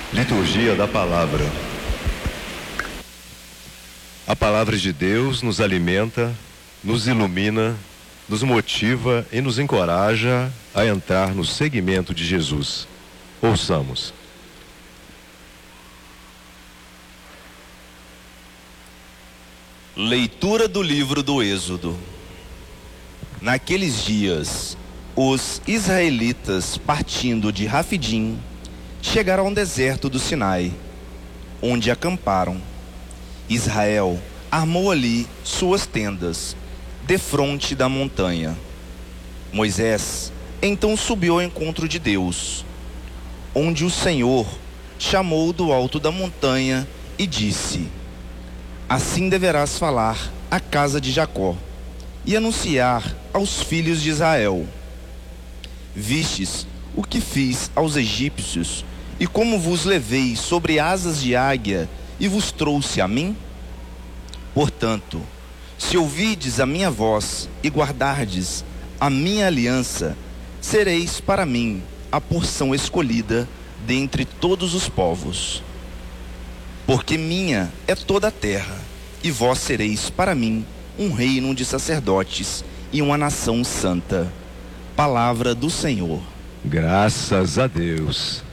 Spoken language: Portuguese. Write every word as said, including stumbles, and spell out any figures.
Liturgia da Palavra. A Palavra de Deus nos alimenta, nos ilumina, nos motiva e nos encoraja a entrar no seguimento de Jesus. Ouçamos. Leitura do livro do Êxodo. Naqueles dias, os israelitas, partindo de Rafidim, chegaram ao deserto do Sinai, onde acamparam. Israel armou ali suas tendas, defronte da montanha. Moisés então subiu ao encontro de Deus, onde o Senhor chamou do alto da montanha e disse: Assim deverás falar à casa de Jacó e anunciar aos filhos de Israel: Vistes o que fiz aos egípcios e como vos levei sobre asas de águia e vos trouxe a mim? Portanto, se ouvides a minha voz e guardardes a minha aliança, sereis para mim a porção escolhida dentre todos os povos. Porque minha é toda a terra, e vós sereis para mim um reino de sacerdotes e uma nação santa. Palavra do Senhor. Graças a Deus.